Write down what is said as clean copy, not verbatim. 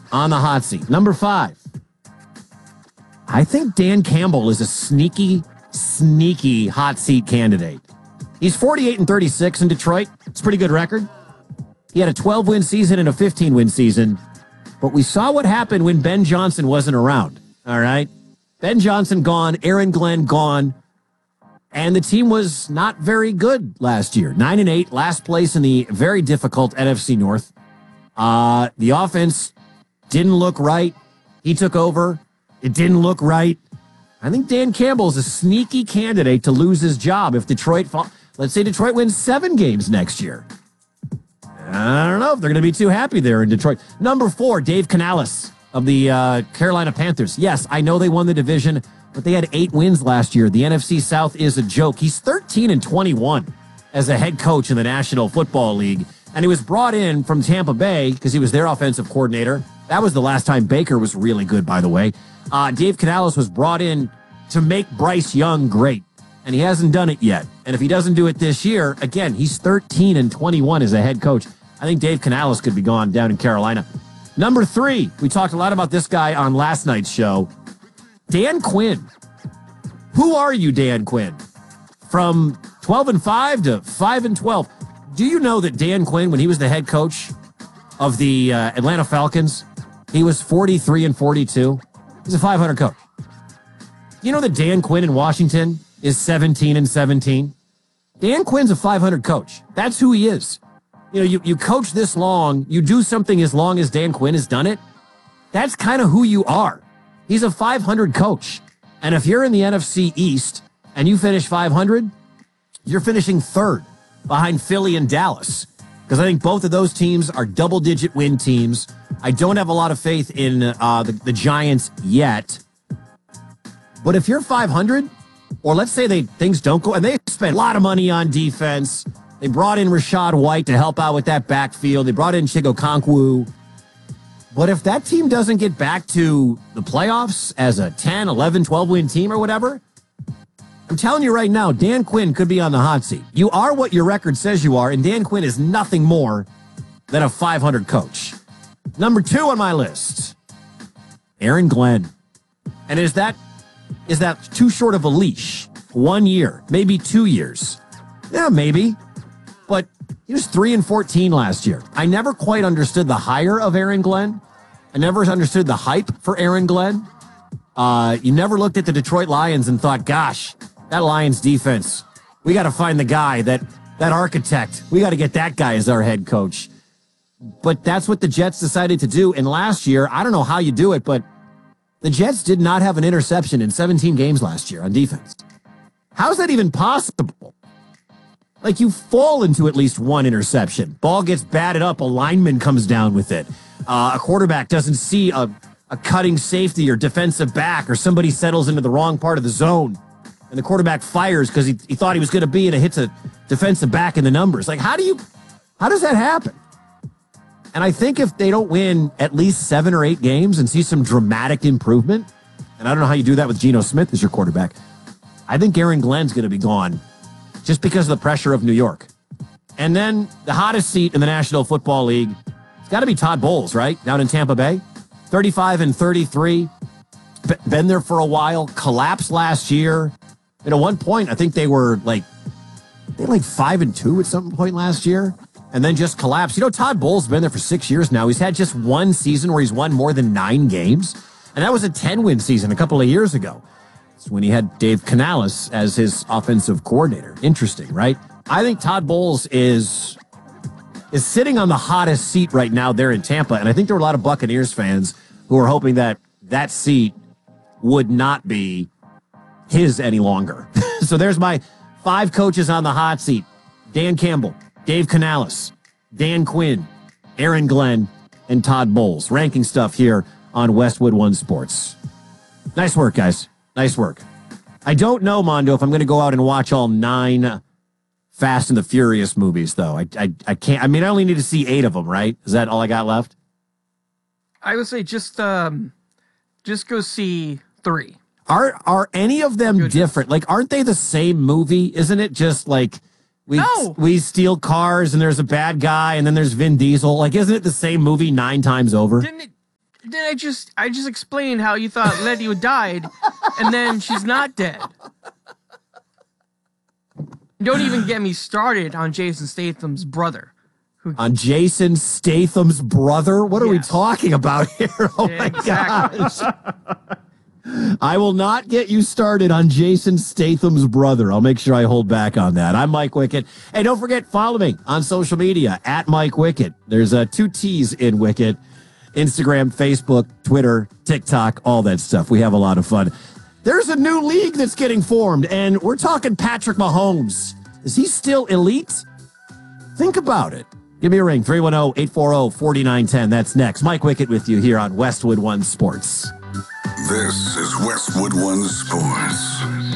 on the hot seat. Number 5. I think Dan Campbell is a sneaky hot seat candidate. He's 48-36 in Detroit. It's a pretty good record. He had a 12-win season and a 15-win season. But we saw what happened when Ben Johnson wasn't around. All right? Ben Johnson gone, Aaron Glenn gone. And the team was not very good last year. 9-8, last place in the very difficult NFC North. The offense didn't look right. He took over. It didn't look right. I think Dan Campbell is a sneaky candidate to lose his job if Detroit, let's say Detroit wins 7 games next year. I don't know if they're going to be too happy there in Detroit. Number 4, Dave Canales of the Carolina Panthers. Yes, I know they won the division, but they had 8 wins last year. The NFC South is a joke. He's 13-21 as a head coach in the National Football League, and he was brought in from Tampa Bay because he was their offensive coordinator. That was the last time Baker was really good, by the way. Dave Canales was brought in to make Bryce Young great, and he hasn't done it yet. And if he doesn't do it this year, again, he's 13-21 as a head coach. I think Dave Canales could be gone down in Carolina. Number 3, we talked a lot about this guy on last night's show, Dan Quinn. Who are you, Dan Quinn? From 12-5 to 5-12. Do you know that Dan Quinn, when he was the head coach of the Atlanta Falcons, he was 43-42? He's a 500 coach. You know that Dan Quinn in Washington is 17-17? Dan Quinn's a 500 coach. That's who he is. You know, you coach this long, you do something as long as Dan Quinn has done it. That's kind of who you are. He's a 500 coach. And if you're in the NFC East and you finish 500, you're finishing 3rd behind Philly and Dallas. Because I think both of those teams are double-digit win teams. I don't have a lot of faith in the Giants yet. But if you're 500, or let's say things don't go, and they spent a lot of money on defense. They brought in Rashad White to help out with that backfield. They brought in Chigo Okonkwo. But if that team doesn't get back to the playoffs as a 10, 11, 12-win team or whatever, I'm telling you right now, Dan Quinn could be on the hot seat. You are what your record says you are, and Dan Quinn is nothing more than a 500 coach. Number 2 on my list, Aaron Glenn. And is that too short of a leash? 1 year, maybe 2 years. Yeah, maybe. But he was 3-14 last year. I never quite understood the hire of Aaron Glenn. I never understood the hype for Aaron Glenn. You never looked at the Detroit Lions and thought, gosh, that Lions defense, we got to find the guy, that architect. We got to get that guy as our head coach. But that's what the Jets decided to do. And last year, I don't know how you do it, but the Jets did not have an interception in 17 games last year on defense. How's that even possible? Like, you fall into at least one interception. Ball gets batted up, a lineman comes down with it. A quarterback doesn't see a cutting safety or defensive back, or somebody settles into the wrong part of the zone, and the quarterback fires because he thought he was going to be, and it hits a defensive back in the numbers. Like, how does that happen? And I think if they don't win at least 7 or 8 games and see some dramatic improvement, and I don't know how you do that with Geno Smith as your quarterback, I think Aaron Glenn's going to be gone just because of the pressure of New York. And then the hottest seat in the National Football League, it's got to be Todd Bowles, right? Down in Tampa Bay. 35-33. Been there for a while. Collapsed last year. And at one point, I think they were like 5-2 at some point last year. And then just collapsed. You know, Todd Bowles has been there for 6 years now. He's had just one season where he's won more than 9 games. And that was a 10-win season a couple of years ago. It's when he had Dave Canales as his offensive coordinator. Interesting, right? I think Todd Bowles is sitting on the hottest seat right now there in Tampa. And I think there were a lot of Buccaneers fans who are hoping that that seat would not be his any longer. So there's my 5 coaches on the hot seat. Dan Campbell, Dave Canales, Dan Quinn, Aaron Glenn, and Todd Bowles. Ranking stuff here on Westwood One Sports. Nice work, guys. Nice work. I don't know, Mondo, if I'm going to go out and watch all 9 Fast and the Furious movies, though. I can't. I mean, I only need to see 8 of them, right? Is that all I got left? I would say just go see 3. Are any of them different? Like, aren't they the same movie? Isn't it just like we steal cars and there's a bad guy and then there's Vin Diesel? Like, isn't it the same movie 9 times over? Then I just explained how you thought Letty died, and then she's not dead. Don't even get me started on Jason Statham's brother. On Jason Statham's brother? What are we talking about here? Oh, my gosh. I will not get you started on Jason Statham's brother. I'll make sure I hold back on that. I'm Mike Wickett. Hey, don't forget, follow me on social media, at Mike Wickett. There's 2 T's in Wickett. Instagram, Facebook, Twitter, TikTok, all that stuff. We have a lot of fun. There's a new league that's getting formed, and we're talking Patrick Mahomes. Is he still elite? Think about it. Give me a ring, 310-840-4910. That's next. Mike Wickett with you here on Westwood One Sports. This is Westwood One Sports.